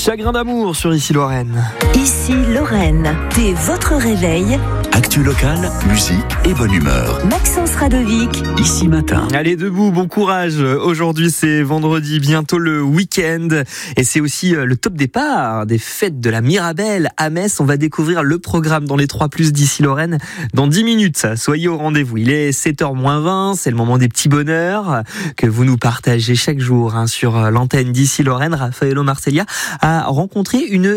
Chagrin d'amour sur Ici Lorraine. Ici Lorraine, dès votre réveil. Actu locale, musique et bonne humeur. Maxence Radovic. Ici matin. Allez debout, bon courage. Aujourd'hui c'est vendredi, bientôt le week-end. Et c'est aussi le top départ des fêtes de la Mirabelle à Metz. On va découvrir le programme dans les 3+ d'Ici Lorraine dans 10 minutes. Soyez au rendez-vous. Il est 7h-20, c'est le moment des petits bonheurs que vous nous partagez chaque jour sur l'antenne d'Ici Lorraine. Raffaello Marcellia a rencontré une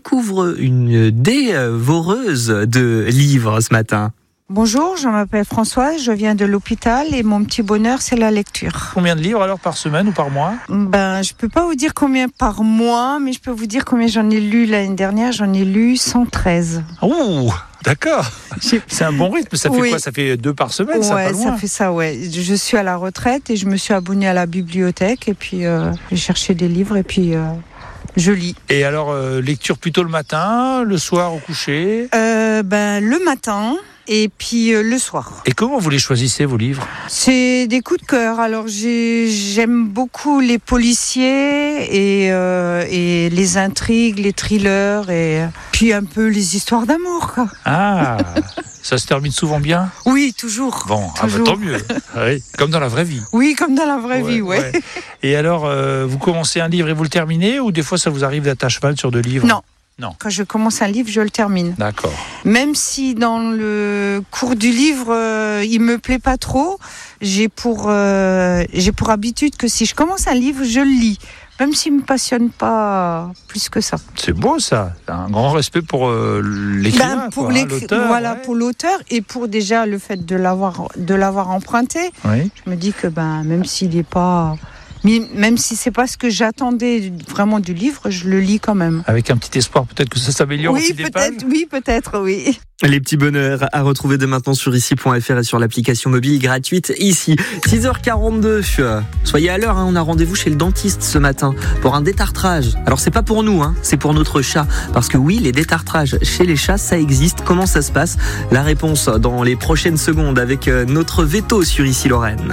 dévoreuse de livres ce matin. Bonjour, je m'appelle Françoise, je viens de l'hôpital et mon petit bonheur, c'est la lecture. Combien de livres alors par semaine ou par mois ? Je peux pas vous dire combien par mois, mais je peux vous dire combien j'en ai lu l'année dernière. J'en ai lu 113. Ouh, d'accord. C'est un bon rythme. Ça fait quoi ? Ça fait 2 par semaine, ça pas loin. Ça fait ça, ouais. Je suis à la retraite et je me suis abonnée à la bibliothèque et puis j'ai cherché des livres et puis je lis. Et alors, lecture plutôt le matin, le soir au coucher ? Le matin. Et puis le soir. Et comment vous les choisissez, vos livres ? C'est des coups de cœur. Alors j'aime beaucoup les policiers et les intrigues, les thrillers et puis un peu les histoires d'amour, quoi. Ah, ça se termine souvent bien ? Oui, toujours. Bon, toujours. Tant mieux. Oui, comme dans la vraie vie. Oui, comme dans la vraie vie, ouais. Et alors, vous commencez un livre et vous le terminez, ou des fois ça vous arrive d'être à cheval sur 2 livres ? Non. Non. Quand je commence un livre, je le termine. D'accord. Même si dans le cours du livre, il me plaît pas trop, j'ai pour habitude que si je commence un livre, je le lis. Même s'il me passionne pas plus que ça. C'est beau ça, un grand respect pour l'écrivain, pour l'auteur. Voilà, pour l'auteur et pour déjà le fait de l'avoir emprunté. Oui. Je me dis que même s'il n'est pas... Même si c'est pas ce que j'attendais vraiment du livre, je le lis quand même. Avec un petit espoir peut-être que ça s'améliore aussi des pages. Peut-être, oui. Les petits bonheurs à retrouver dès maintenant sur ici.fr et sur l'application mobile gratuite ici. 6h42. Soyez à l'heure, on a rendez-vous chez le dentiste ce matin pour un détartrage. Alors c'est pas pour nous, c'est pour notre chat. Parce que oui, les détartrages chez les chats, ça existe. Comment ça se passe ? La réponse dans les prochaines secondes avec notre veto sur Ici Lorraine.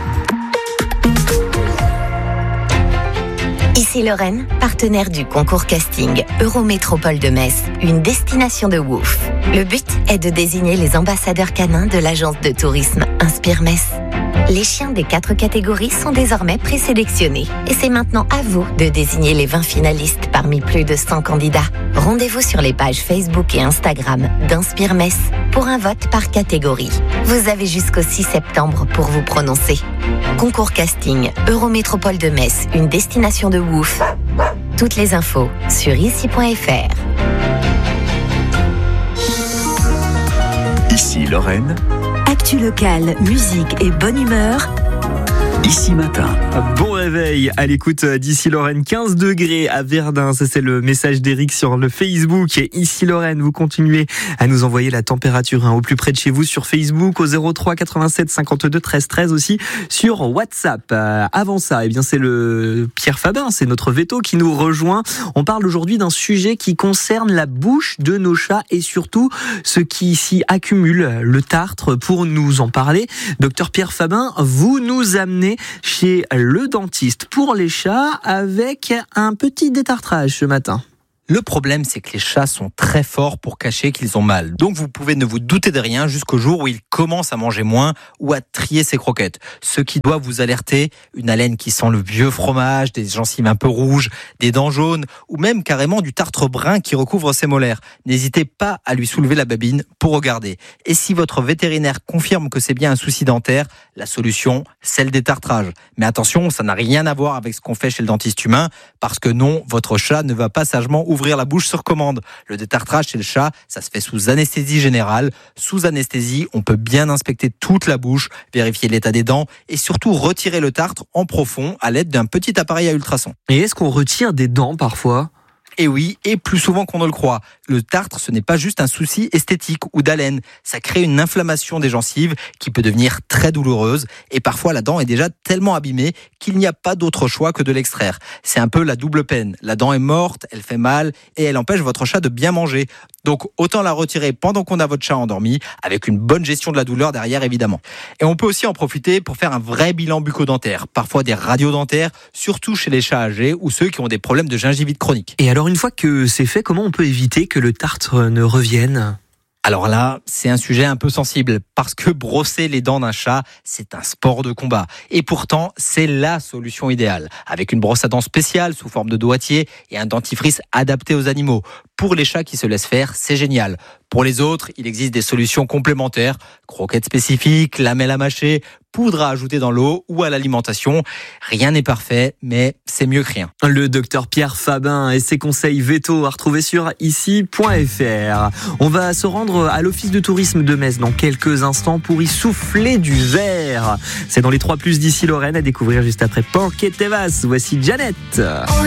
Ici Lorraine, partenaire du concours casting Eurométropole de Metz, une destination de Wouf. Le but est de désigner les ambassadeurs canins de l'agence de tourisme Inspire Metz. Les chiens des 4 catégories sont désormais présélectionnés. Et c'est maintenant à vous de désigner les 20 finalistes parmi plus de 100 candidats. Rendez-vous sur les pages Facebook et Instagram d'Inspire Metz pour un vote par catégorie. Vous avez jusqu'au 6 septembre pour vous prononcer. Concours casting Eurométropole de Metz, une destination de Wouf. Toutes les infos sur ici.fr. Ici Lorraine. Actu locale, musique et bonne humeur. Ici matin. Bon réveil à l'écoute d'Ici Lorraine, 15 degrés à Verdun, ça c'est le message d'Eric sur le Facebook. Et Ici Lorraine, vous continuez à nous envoyer la température au plus près de chez vous sur Facebook, au 03 87 52 13 13 aussi sur WhatsApp. Avant ça, c'est le Pierre Fabin, c'est notre veto qui nous rejoint. On parle aujourd'hui d'un sujet qui concerne la bouche de nos chats et surtout ce qui s'y accumule, le tartre. Pour nous en parler, docteur Pierre Fabin, vous nous amenez chez le dentiste pour les chats avec un petit détartrage ce matin. Le problème, c'est que les chats sont très forts pour cacher qu'ils ont mal. Donc vous pouvez ne vous douter de rien jusqu'au jour où ils commencent à manger moins ou à trier ses croquettes. Ce qui doit vous alerter, une haleine qui sent le vieux fromage, des gencives un peu rouges, des dents jaunes ou même carrément du tartre brun qui recouvre ses molaires. N'hésitez pas à lui soulever la babine pour regarder. Et si votre vétérinaire confirme que c'est bien un souci dentaire, la solution, c'est le détartrage. Mais attention, ça n'a rien à voir avec ce qu'on fait chez le dentiste humain, parce que non, votre chat ne va pas sagement ouvrir la bouche sur commande. Le détartrage chez le chat, ça se fait sous anesthésie générale. Sous anesthésie, on peut bien inspecter toute la bouche, vérifier l'état des dents et surtout retirer le tartre en profond à l'aide d'un petit appareil à ultrasons. Et est-ce qu'on retire des dents parfois ? Et oui, et plus souvent qu'on ne le croit. le tartre, ce n'est pas juste un souci esthétique ou d'haleine. Ça crée une inflammation des gencives qui peut devenir très douloureuse et parfois la dent est déjà tellement abîmée qu'il n'y a pas d'autre choix que de l'extraire. C'est un peu la double peine. La dent est morte, elle fait mal et elle empêche votre chat de bien manger. Donc autant la retirer pendant qu'on a votre chat endormi, avec une bonne gestion de la douleur derrière évidemment. Et on peut aussi en profiter pour faire un vrai bilan bucco-dentaire, parfois des radiodentaires, surtout chez les chats âgés ou ceux qui ont des problèmes de gingivite chronique. Et alors une fois que c'est fait, comment on peut éviter que le tartre ne revienne ? Alors là, c'est un sujet un peu sensible parce que brosser les dents d'un chat, c'est un sport de combat. Et pourtant, c'est la solution idéale. Avec une brosse à dents spéciale sous forme de doigtier et un dentifrice adapté aux animaux. Pour les chats qui se laissent faire, c'est génial. Pour les autres, il existe des solutions complémentaires. Croquettes spécifiques, lamelles à mâcher, poudre à ajouter dans l'eau ou à l'alimentation. Rien n'est parfait, mais c'est mieux que rien. Le docteur Pierre Fabin et ses conseils veto à retrouver sur ici.fr. On va se rendre à l'office de tourisme de Metz dans quelques instants pour y souffler du verre. C'est dans les 3+ d'Ici Lorraine à découvrir juste après Porquet Tevas. Voici Janet.